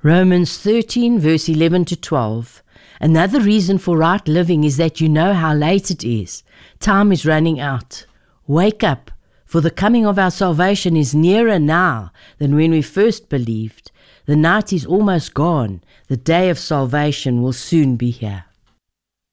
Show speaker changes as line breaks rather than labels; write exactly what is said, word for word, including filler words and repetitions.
Romans thirteen, verse eleven to twelve. Another reason for right living is that you know how late it is. Time is running out. Wake up, for the coming of our salvation is nearer now than when we first believed. The night is almost gone. The day of salvation will soon be here.